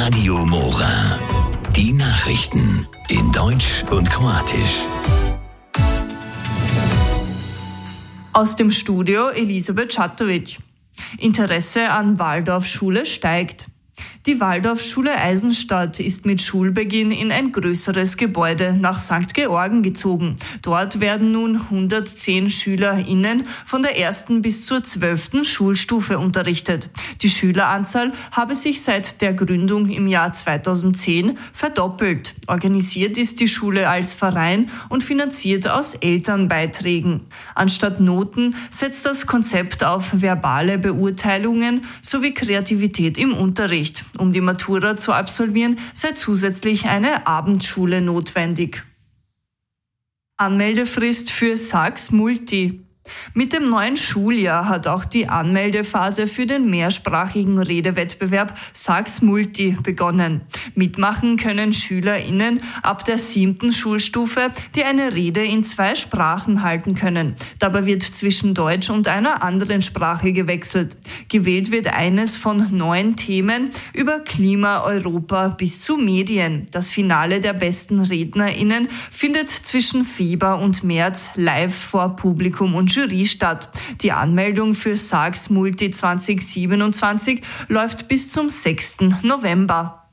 Radio Mora. Die Nachrichten in Deutsch und Kroatisch. Aus dem Studio Elisabeth Čatović. Interesse an Waldorfschule steigt. Die Waldorfschule Eisenstadt ist mit Schulbeginn in ein größeres Gebäude nach St. Georgen gezogen. Dort werden nun 110 SchülerInnen von der 1. bis zur 12. Schulstufe unterrichtet. Die Schüleranzahl habe sich seit der Gründung im Jahr 2010 verdoppelt. Organisiert ist die Schule als Verein und finanziert aus Elternbeiträgen. Anstatt Noten setzt das Konzept auf verbale Beurteilungen sowie Kreativität im Unterricht. Um die Matura zu absolvieren, sei zusätzlich eine Abendschule notwendig. Anmeldefrist für Sachs Multi. Mit dem neuen Schuljahr hat auch die Anmeldephase für den mehrsprachigen Redewettbewerb Sachs Multi begonnen. Mitmachen können SchülerInnen ab der 7. Schulstufe, die eine Rede in 2 Sprachen halten können. Dabei wird zwischen Deutsch und einer anderen Sprache gewechselt. Gewählt wird eines von 9 Themen über Klima, Europa bis zu Medien. Das Finale der besten RednerInnen findet zwischen Februar und März live vor Publikum und Jury statt. Die Anmeldung für Sachs Multi 2027 läuft bis zum 6. November.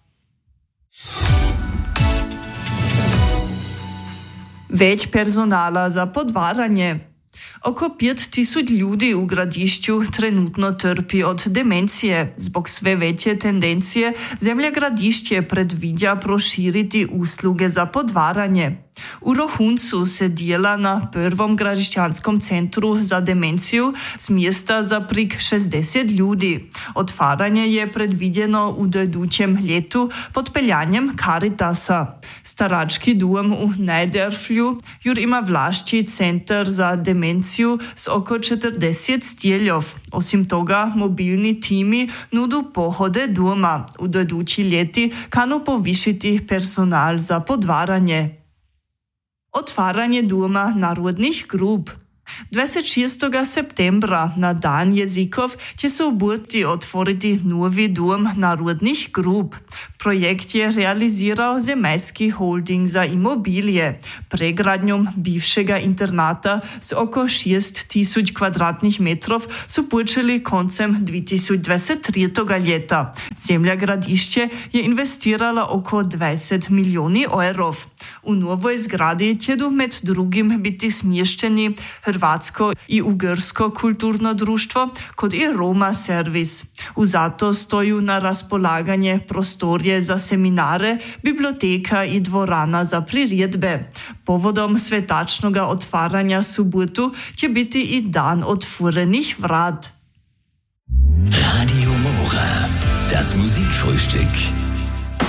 Već personala za podvaranje. Oko 5000 ljudi u Gradišću trenutno trpi od demencije. Zbog sve veće tendencije, zemlja Gradišće predviđa proširiti usluge za podvaranje. U Rohuncu se djela na prvom gradišćanskom centru za demenciju s mjesta za prik 60 ljudi. Otvaranje je predviđeno u idućem ljetu pod peljanjem Caritasa. Starački dom u Najderflju jur ima vlašći centar za demenciju s oko 40 stjeljov. Osim toga, mobilni timi nudu pohode doma. U idući ljeti kanu povišiti personal za podvaranje. Otvaranje doma narodnih grup. 26. septembra na Dan jezikov će se u Burti otvoriti novi dom narodnih grup. Projekt je realizirao Zemaljski holding za imobilije. Pregradnjom bivšega internata s oko 6000 kvadratnih metrov su počeli koncem 2023. ljeta. Zemlja Gradišće je investirala oko 20 milijoni eurov. U novoj zgradi će med drugim biti smješćeni Hrvatsko i Ugrsko kulturno društvo kot i Roma servis. Zato stoju na raspolaganje prostorje za seminare, biblioteka i dvorana za priredbe. Povodom svetačnoga otvaranja subotu će biti i dan otvorenih vrat. Radio Mora, das Musikfrühstück.